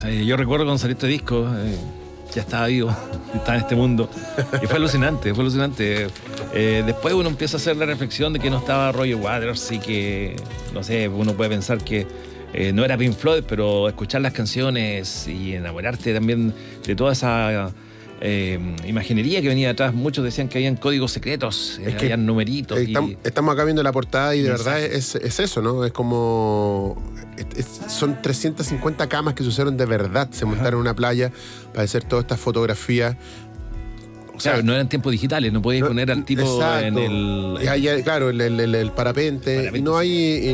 Yo recuerdo cuando salió este disco, ya estaba vivo, estaba en este mundo, y fue alucinante, fue alucinante. Después uno empieza a hacer la reflexión de que no estaba Roger Waters y que, no sé, uno puede pensar que no era Pink Floyd, pero escuchar las canciones y enamorarte también de toda esa imaginería que venía atrás. Muchos decían que habían códigos secretos, habían numeritos. Estamos acá viendo la portada y de verdad es eso, ¿no? Es como... son 350 camas que se usaron de verdad, se montaron en una playa para hacer todas estas fotografías. O sea, no eran tiempos digitales, no podías poner al tipo exacto. en el... Claro, el parapente. Y no hay...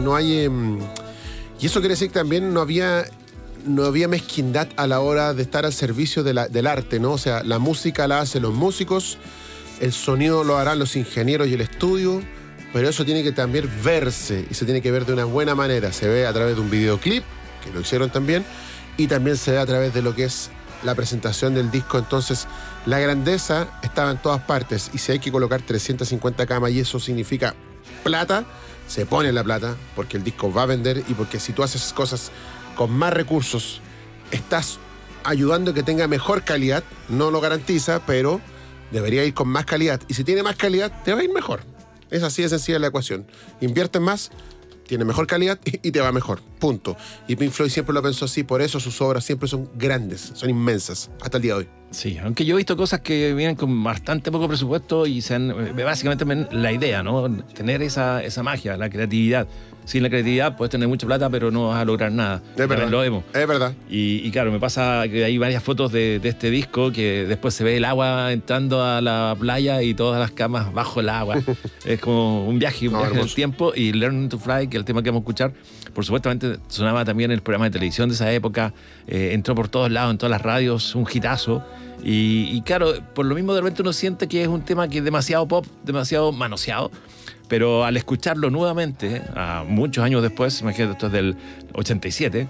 y eso quiere decir que también no había mezquindad a la hora de estar al servicio del arte, ¿no? O sea, la música la hacen los músicos, el sonido lo harán los ingenieros y el estudio, pero eso tiene que también verse y se tiene que ver de una buena manera. Se ve a través de un videoclip, que lo hicieron también, y también se ve a través de lo que es la presentación del disco. Entonces, la grandeza estaba en todas partes, y si hay que colocar 350 camas y eso significa plata, se pone la plata, porque el disco va a vender y porque si tú haces cosas con más recursos, estás ayudando a que tenga mejor calidad. No lo garantiza, pero debería ir con más calidad. Y si tiene más calidad, te va a ir mejor. Es así de sencilla la ecuación. Inviertes más, tiene mejor calidad y te va mejor. Punto. Y Pink Floyd siempre lo pensó así, por eso sus obras siempre son grandes, son inmensas, hasta el día de hoy. Sí, aunque yo he visto cosas que vienen con bastante poco presupuesto y básicamente la idea, ¿no? Tener esa magia, la creatividad. Sin la creatividad puedes tener mucha plata, pero no vas a lograr nada. Es verdad. Lo vemos. Es verdad. Y claro, me pasa que hay varias fotos de este disco que después se ve el agua entrando a la playa y todas las camas bajo el agua. Es como un viaje en el tiempo. Y Learn to Fly, que es el tema que vamos a escuchar, por supuestamente sonaba también en el programa de televisión de esa época. Entró por todos lados, en todas las radios, un hitazo. Y claro, por lo mismo de repente uno siente que es un tema que es demasiado pop, demasiado manoseado. Pero al escucharlo nuevamente, a muchos años después, imagínate, esto es del 87,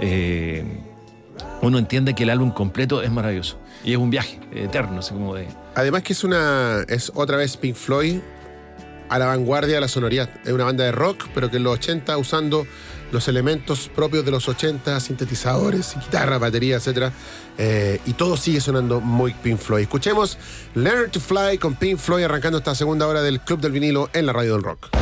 uno entiende que el álbum completo es maravilloso. Y es un viaje eterno, así como de... Además que es otra vez Pink Floyd a la vanguardia de la sonoridad. Es una banda de rock, pero que en los 80 usando los elementos propios de los 80, sintetizadores, guitarra, batería, etc. Y todo sigue sonando muy Pink Floyd. Escuchemos Learn to Fly con Pink Floyd arrancando esta segunda hora del Club del Vinilo en la Radio del Rock.